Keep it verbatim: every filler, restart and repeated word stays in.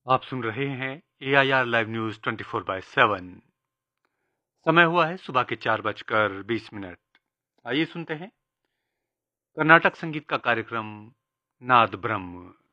आप सुन रहे हैं ए I R live news twenty four by seven. समय हुआ है सुबह के चार बजकर बीस मिनट। आइए सुनते हैं कर्नाटक संगीत का कार्यक्रम नाद ब्रह्म।